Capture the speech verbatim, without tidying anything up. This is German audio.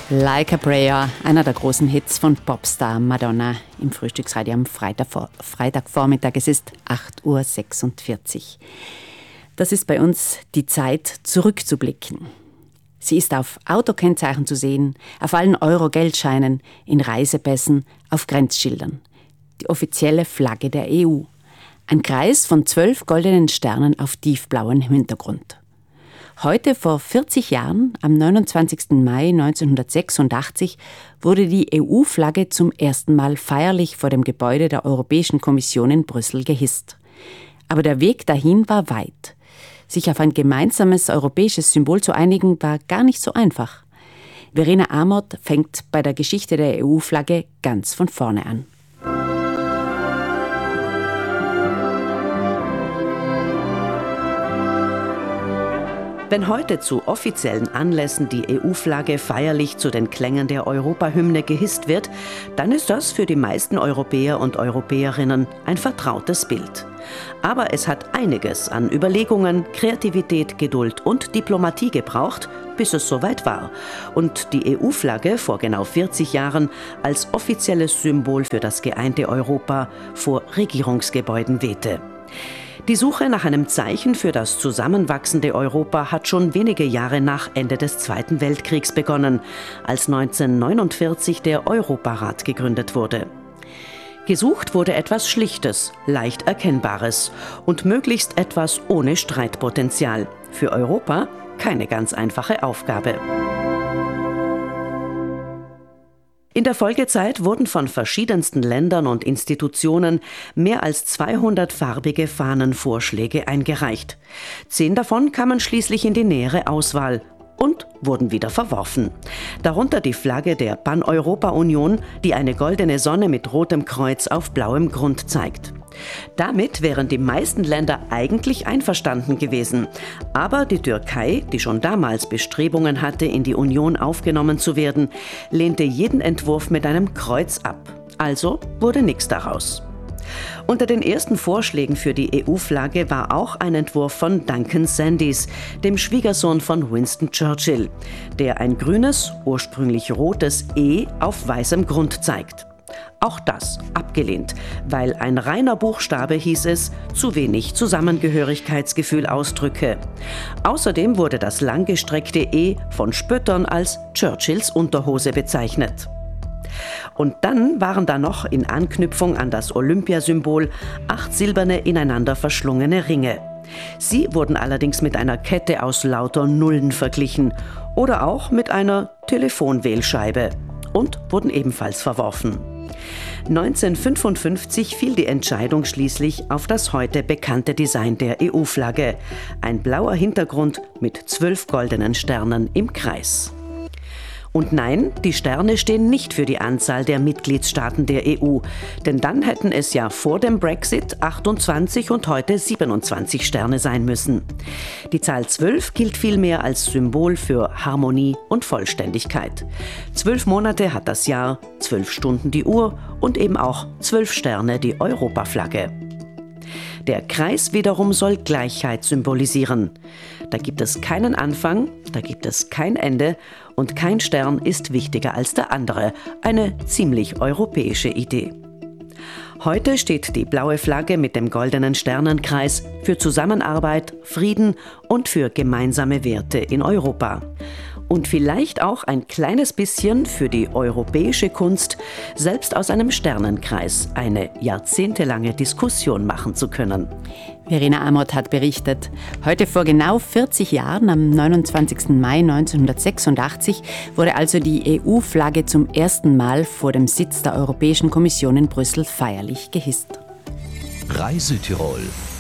Like a Prayer, einer der großen Hits von Popstar Madonna im Frühstücksradio am Freitag, Freitagvormittag. Es ist acht Uhr sechsundvierzig. Das ist bei uns die Zeit, zurückzublicken. Sie ist auf Autokennzeichen zu sehen, auf allen Euro-Geldscheinen, in Reisepässen, auf Grenzschildern. Die offizielle Flagge der E U. Ein Kreis von zwölf goldenen Sternen auf tiefblauem Hintergrund. Heute vor vierzig Jahren, am neunundzwanzigsten Mai neunzehnhundertsechsundachtzig, wurde die E U-Flagge zum ersten Mal feierlich vor dem Gebäude der Europäischen Kommission in Brüssel gehisst. Aber der Weg dahin war weit. Sich auf ein gemeinsames europäisches Symbol zu einigen, war gar nicht so einfach. Verena Amott fängt bei der Geschichte der E U-Flagge ganz von vorne an. Wenn heute zu offiziellen Anlässen die E U-Flagge feierlich zu den Klängen der Europahymne gehisst wird, dann ist das für die meisten Europäer und Europäerinnen ein vertrautes Bild. Aber es hat einiges an Überlegungen, Kreativität, Geduld und Diplomatie gebraucht, bis es soweit war und die E U-Flagge vor genau vierzig Jahren als offizielles Symbol für das geeinte Europa vor Regierungsgebäuden wehte. Die Suche nach einem Zeichen für das zusammenwachsende Europa hat schon wenige Jahre nach Ende des Zweiten Weltkriegs begonnen, als neunzehnhundertneunundvierzig der Europarat gegründet wurde. Gesucht wurde etwas Schlichtes, leicht Erkennbares und möglichst etwas ohne Streitpotenzial. Für Europa keine ganz einfache Aufgabe. In der Folgezeit wurden von verschiedensten Ländern und Institutionen mehr als zweihundert farbige Fahnenvorschläge eingereicht. Zehn davon kamen schließlich in die nähere Auswahl und wurden wieder verworfen. Darunter die Flagge der Pan-Europa-Union, die eine goldene Sonne mit rotem Kreuz auf blauem Grund zeigt. Damit wären die meisten Länder eigentlich einverstanden gewesen. Aber die Türkei, die schon damals Bestrebungen hatte, in die Union aufgenommen zu werden, lehnte jeden Entwurf mit einem Kreuz ab. Also wurde nichts daraus. Unter den ersten Vorschlägen für die E U-Flagge war auch ein Entwurf von Duncan Sandys, dem Schwiegersohn von Winston Churchill, der ein grünes, ursprünglich rotes E auf weißem Grund zeigt. Auch das abgelehnt, weil ein reiner Buchstabe, hieß es, zu wenig Zusammengehörigkeitsgefühl ausdrücke. Außerdem wurde das langgestreckte E von Spöttern als Churchills Unterhose bezeichnet. Und dann waren da noch in Anknüpfung an das Olympiasymbol acht silberne ineinander verschlungene Ringe. Sie wurden allerdings mit einer Kette aus lauter Nullen verglichen oder auch mit einer Telefonwählscheibe und wurden ebenfalls verworfen. neunzehnhundertfünfundfünfzig fiel die Entscheidung schließlich auf das heute bekannte Design der E U-Flagge. Ein blauer Hintergrund mit zwölf goldenen Sternen im Kreis. Und nein, die Sterne stehen nicht für die Anzahl der Mitgliedstaaten der E U, denn dann hätten es ja vor dem Brexit achtundzwanzig und heute siebenundzwanzig Sterne sein müssen. Die Zahl zwölf gilt vielmehr als Symbol für Harmonie und Vollständigkeit. Zwölf Monate hat das Jahr, zwölf Stunden die Uhr und eben auch zwölf Sterne die Europaflagge. Der Kreis wiederum soll Gleichheit symbolisieren. Da gibt es keinen Anfang, da gibt es kein Ende und kein Stern ist wichtiger als der andere. Eine ziemlich europäische Idee. Heute steht die blaue Flagge mit dem goldenen Sternenkreis für Zusammenarbeit, Frieden und für gemeinsame Werte in Europa. Und vielleicht auch ein kleines bisschen für die europäische Kunst, selbst aus einem Sternenkreis eine jahrzehntelange Diskussion machen zu können. Verena Amott hat berichtet. Heute vor genau vierzig Jahren, am neunundzwanzigsten Mai neunzehnhundertsechsundachtzig, wurde also die E U-Flagge zum ersten Mal vor dem Sitz der Europäischen Kommission in Brüssel feierlich gehisst. Reise Tirol.